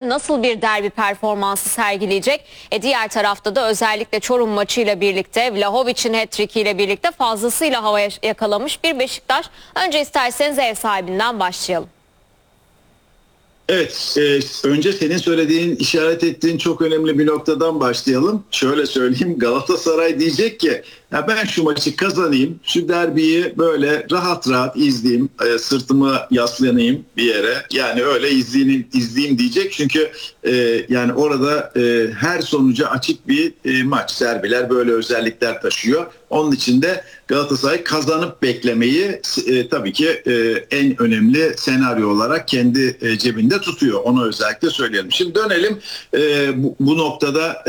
nasıl bir derbi performansı sergileyecek? Diğer tarafta da özellikle Çorum maçıyla birlikte, Vlahovic'in hat-trick ile birlikte fazlasıyla havaya yakalamış bir Beşiktaş. Önce isterseniz ev sahibinden başlayalım. Evet, önce senin söylediğin, işaret ettiğin çok önemli bir noktadan başlayalım. Şöyle söyleyeyim, Galatasaray diyecek ki ya ben şu maçı kazanayım, şu derbiyi böyle rahat rahat izleyeyim, sırtımı yaslanayım bir yere. Yani öyle izleyeyim diyecek çünkü yani orada her sonuca açık bir maç. Derbiler böyle özellikler taşıyor. Onun için de Galatasaray kazanıp beklemeyi tabii ki en önemli senaryo olarak kendi cebinde tutuyor. Onu özellikle söyleyelim. Şimdi dönelim bu noktada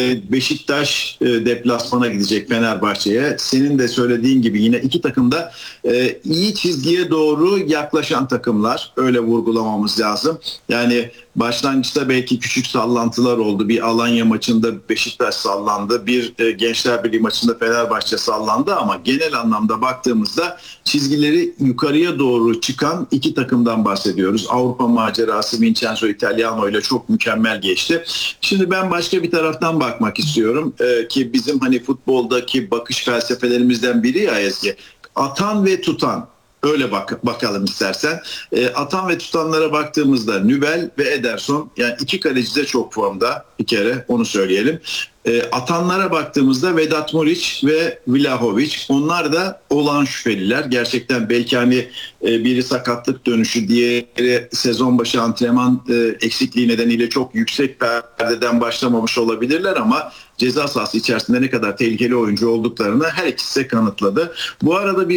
Beşiktaş deplasmana gidecek Fenerbahçe'ye. Senin de söylediğin gibi yine iki takım da iyi çizgiye doğru yaklaşan takımlar. Öyle vurgulamamız lazım. Yani başlangıçta belki küçük sallantılar oldu. Bir Alanya maçında Beşiktaş sallandı. Bir Gençler Birliği maçında Fenerbahçe sallandı ama genel anlamda baktığımızda çizgileri yukarıya doğru çıkan iki takımdan bahsediyoruz. Avrupa macerası Vincenzo Italiano ile çok mükemmel geçti. Şimdi ben başka bir taraftan bakmak istiyorum ki bizim hani futboldaki bakış felsefelerimizden biri ya Ezgi. Atan ve tutan. Öyle bakalım istersen. Atan ve tutanlara baktığımızda Nübel ve Ederson, yani iki kaleci de çok formda, bir kere onu söyleyelim. Atanlara baktığımızda Vedat Muriç ve Vlahovic, onlar da olağan şüpheliler. Gerçekten belki hani biri sakatlık dönüşü, diğeri sezon başı antrenman eksikliği nedeniyle çok yüksek perdeden başlamamış olabilirler ama ceza sahası içerisinde ne kadar tehlikeli oyuncu olduklarını her ikisi de kanıtladı. Bu arada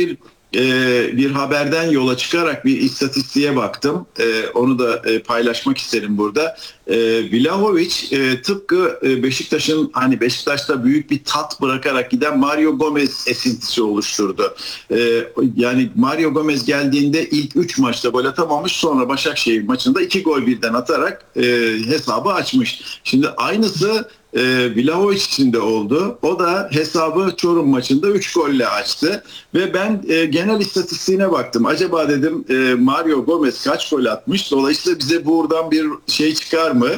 bir haberden yola çıkarak bir istatistiğe baktım. Onu da paylaşmak isterim burada. Vlahovic tıpkı Beşiktaş'ın hani Beşiktaş'ta büyük bir tat bırakarak giden Mario Gomez esintisi oluşturdu. Yani Mario Gomez geldiğinde ilk 3 maçta gol atamamış, sonra Başakşehir maçında 2 gol birden atarak hesabı açmış. Şimdi aynısı Vlahovic için de oldu. O da hesabı Çorum maçında 3 golle açtı. Ve ben genel istatistiğine baktım. Acaba dedim Mario Gomez kaç gol atmış? Dolayısıyla bize buradan bir şey çıkar mı?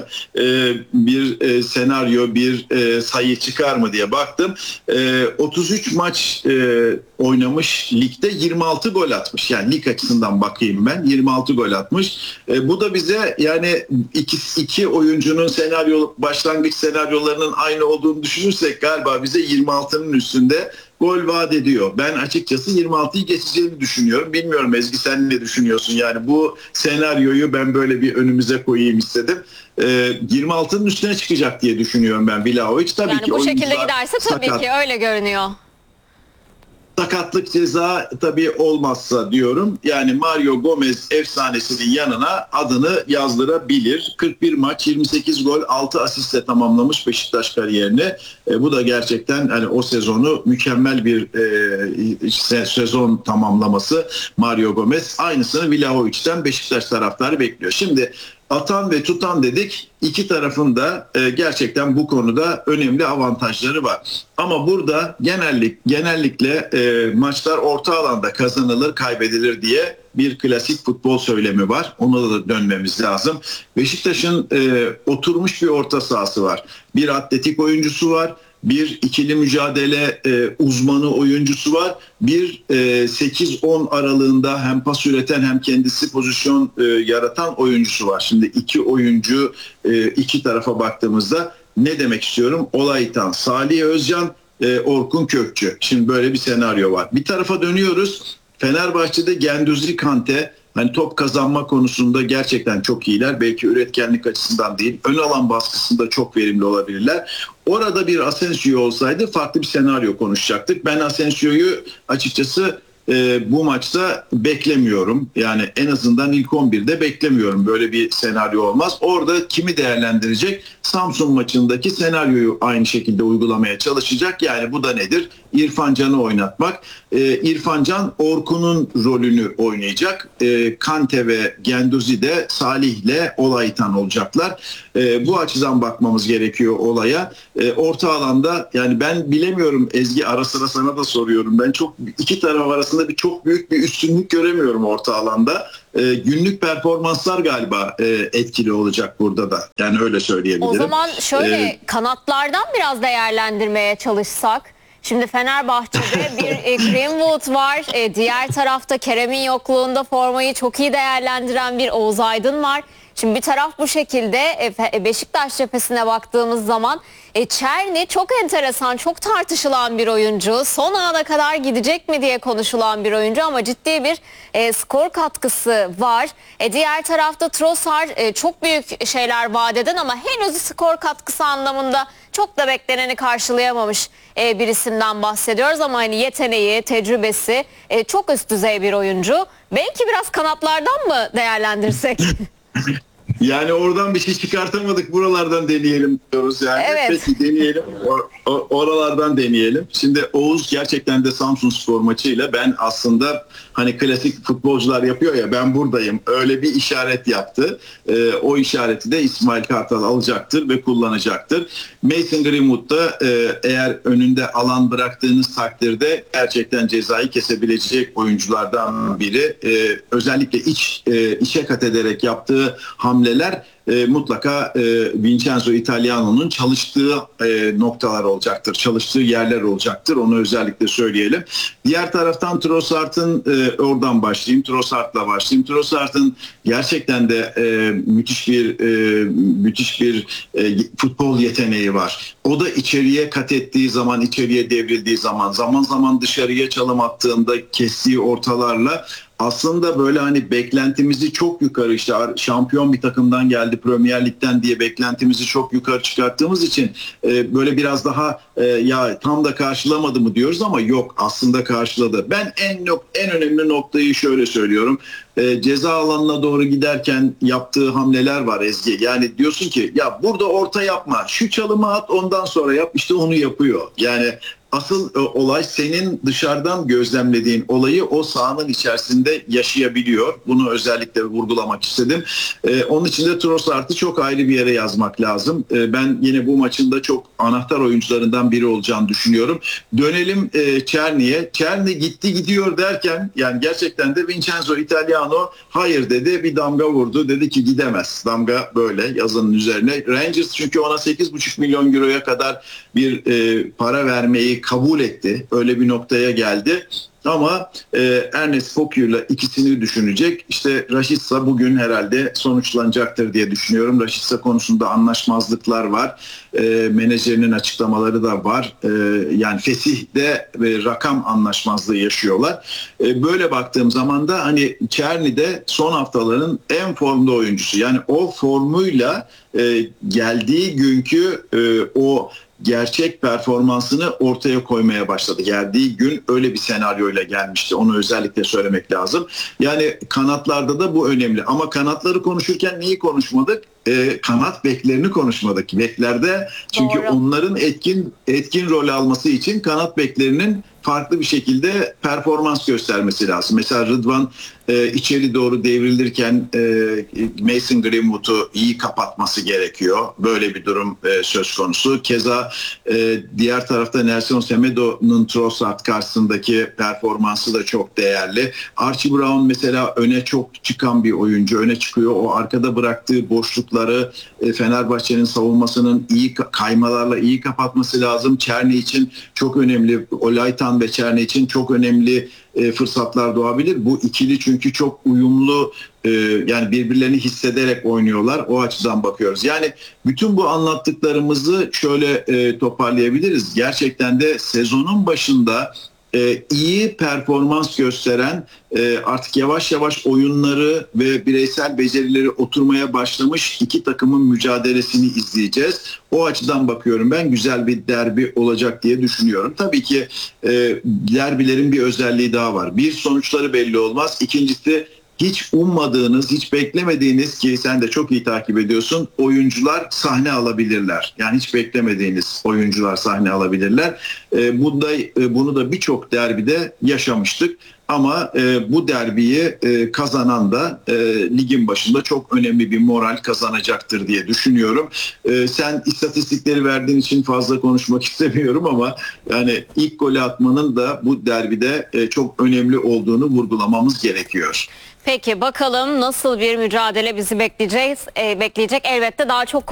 Bir senaryo, bir sayı çıkar mı diye baktım. 33 maç oynamış, ligde 26 gol atmış. Yani lig açısından bakayım ben. 26 gol atmış. Bu da bize yani iki oyuncunun başlangıç senaryolarının aynı olduğunu düşünürsek galiba bize 26'nın üstünde gol vaat ediyor. Ben açıkçası 26'yı geçeceğini düşünüyorum. Bilmiyorum Ezgi, sen ne düşünüyorsun? Yani bu senaryoyu ben böyle bir önümüze koyayım istedim. 26'nın üstüne çıkacak diye düşünüyorum ben Vlahovic. Tabii yani ki bu şekilde giderse tabii sakat. ki öyle görünüyor. Sakatlık ceza tabii olmazsa diyorum. Yani Mario Gomez efsanesinin yanına adını yazdırabilir. 41 maç, 28 gol, 6 asistle tamamlamış Beşiktaş kariyerini. Bu da gerçekten hani o sezonu mükemmel bir sezon tamamlaması Mario Gomez. Aynısını Vlahovic'ten Beşiktaş taraftarı bekliyor. Şimdi atan ve tutan dedik. İki tarafın da gerçekten bu konuda önemli avantajları var. Ama burada genellikle maçlar orta alanda kazanılır, kaybedilir diye bir klasik futbol söylemi var. Ona da dönmemiz lazım. Beşiktaş'ın oturmuş bir orta sahası var. Bir atletik oyuncusu var. Bir ikili mücadele uzmanı oyuncusu var. Bir 8-10 aralığında hem pas üreten hem kendisi pozisyon yaratan oyuncusu var. Şimdi iki oyuncu iki tarafa baktığımızda ne demek istiyorum? Olaytan, Salih Özcan, Orkun Kökçü. Şimdi böyle bir senaryo var. Bir tarafa dönüyoruz. Fenerbahçe'de Guendouzi, Kante, hani top kazanma konusunda gerçekten çok iyiler. Belki üretkenlik açısından değil, ön alan baskısında çok verimli olabilirler. Orada bir Asensio olsaydı farklı bir senaryo konuşacaktık. Ben Asensio'yu açıkçası bu maçta beklemiyorum. Yani en azından ilk 11'de beklemiyorum. Böyle bir senaryo olmaz. Orada kimi değerlendirecek? Samsun maçındaki senaryoyu aynı şekilde uygulamaya çalışacak. Yani bu da nedir? İrfan Can'ı oynatmak. İrfan Can Orkun'un rolünü oynayacak. Kante ve Guendouzi de Salih'le Olaytan olacaklar. Bu açıdan bakmamız gerekiyor olaya. Orta alanda yani ben bilemiyorum Ezgi, ara sıra sana da soruyorum. Ben çok iki taraf arasında aslında çok büyük bir üstünlük göremiyorum orta alanda. Günlük performanslar galiba etkili olacak burada da. Yani öyle söyleyebilirim. O zaman şöyle kanatlardan biraz değerlendirmeye çalışsak. Şimdi Fenerbahçe'de bir Greenwood var. Diğer tarafta Kerem'in yokluğunda formayı çok iyi değerlendiren bir Oğuz Aydın var. Şimdi bir taraf bu şekilde. Beşiktaş cephesine baktığımız zaman Çerni çok enteresan, çok tartışılan bir oyuncu. Son ana kadar gidecek mi diye konuşulan bir oyuncu ama ciddi bir skor katkısı var. Diğer tarafta Trossard çok büyük şeyler vaat eden ama henüz skor katkısı anlamında çok da bekleneni karşılayamamış bir isimden bahsediyoruz ama hani yeteneği, tecrübesi çok üst düzey bir oyuncu. Belki biraz kanatlardan mı değerlendirsek? Yani oradan bir şey çıkartamadık, buralardan deneyelim diyoruz yani. Evet. Peki deneyelim, oralardan deneyelim. Şimdi Oğuz gerçekten de Samsunspor maçıyla ben aslında hani klasik futbolcular yapıyor ya, ben buradayım, öyle bir işaret yaptı. O işareti de İsmail Kartal alacaktır ve kullanacaktır. Mason Greenwood da eğer önünde alan bıraktığınız takdirde gerçekten cezayı kesebilecek oyunculardan biri. Özellikle içe kat ederek yaptığı hamleler mutlaka Vincenzo Italiano'nun çalıştığı noktalar olacaktır. Çalıştığı yerler olacaktır. Onu özellikle söyleyelim. Diğer taraftan Trossard'ın oradan başlayayım. Trossard'la başlayayım. Trossard'ın gerçekten de müthiş bir futbol yeteneği var. O da içeriye kat ettiği zaman, içeriye devrildiği zaman, zaman zaman dışarıya çalım attığında kestiği ortalarla aslında böyle hani beklentimizi çok yukarı, işte şampiyon bir takımdan geldi Premier Lig'den diye beklentimizi çok yukarı çıkarttığımız için böyle biraz daha ya tam da karşılamadı mı diyoruz ama yok, aslında karşıladı. Ben en önemli noktayı şöyle söylüyorum. Ceza alanına doğru giderken yaptığı hamleler var Ezgi. Yani diyorsun ki ya burada orta yapma, şu çalımı at, ondan sonra yap, işte onu yapıyor. Yani asıl olay senin dışarıdan gözlemlediğin olayı o sahanın içerisinde yaşayabiliyor. Bunu özellikle vurgulamak istedim. Onun için de Trossard'ı çok ayrı bir yere yazmak lazım. Ben yine bu maçın da çok anahtar oyuncularından biri olacağını düşünüyorum. Dönelim Çerni'ye. Çerni gitti gidiyor derken yani gerçekten de Vincenzo Italiano hayır dedi, bir damga vurdu. Dedi ki gidemez. Damga böyle yazının üzerine. Rangers çünkü ona 8,5 milyon euroya kadar bir para vermeyi kabul etti. Öyle bir noktaya geldi. Ama Ernest Foku'yla ikisini düşünecek. İşte Rashica bugün herhalde sonuçlanacaktır diye düşünüyorum. Rashica konusunda anlaşmazlıklar var. Menajerinin açıklamaları da var. Yani Fesih'de rakam anlaşmazlığı yaşıyorlar. Böyle baktığım zaman da hani Çerni'de son haftaların en formda oyuncusu. Yani o formuyla geldiği günkü o gerçek performansını ortaya koymaya başladı. Geldiği gün öyle bir senaryoyla gelmişti. Onu özellikle söylemek lazım. Yani kanatlarda da bu önemli. Ama kanatları konuşurken neyi konuşmadık? Kanat beklerini konuşmadık. Beklerde çünkü Doğru. onların etkin rol alması için kanat beklerinin farklı bir şekilde performans göstermesi lazım. Mesela Rıdvan içeri doğru devrilirken Mason Greenwood'u iyi kapatması gerekiyor. Böyle bir durum söz konusu. Keza diğer tarafta Nelson Semedo'nun Trossard karşısındaki performansı da çok değerli. Archie Brown mesela öne çok çıkan bir oyuncu. Öne çıkıyor. O arkada bıraktığı boşlukları Fenerbahçe'nin savunmasının iyi kaymalarla iyi kapatması lazım. Çerni için çok önemli. Olaytan ve Çerni için çok önemli fırsatlar doğabilir. Bu ikili çünkü çok uyumlu, yani birbirlerini hissederek oynuyorlar. O açıdan bakıyoruz. Yani bütün bu anlattıklarımızı şöyle toparlayabiliriz. Gerçekten de sezonun başında iyi performans gösteren, artık yavaş yavaş oyunları ve bireysel becerileri oturmaya başlamış iki takımın mücadelesini izleyeceğiz. O açıdan bakıyorum ben, güzel bir derbi olacak diye düşünüyorum. Tabii ki derbilerin bir özelliği daha var. Bir, sonuçları belli olmaz. İkincisi, hiç ummadığınız, hiç beklemediğiniz, ki sen de çok iyi takip ediyorsun, oyuncular sahne alabilirler. Yani hiç beklemediğiniz oyuncular sahne alabilirler. Bunu da birçok derbide yaşamıştık. Ama bu derbiyi kazanan da ligin başında çok önemli bir moral kazanacaktır diye düşünüyorum. Sen istatistikleri verdiğin için fazla konuşmak istemiyorum ama yani ilk golü atmanın da bu derbide çok önemli olduğunu vurgulamamız gerekiyor. Peki bakalım nasıl bir mücadele bizi bekleyecek? Elbette daha çok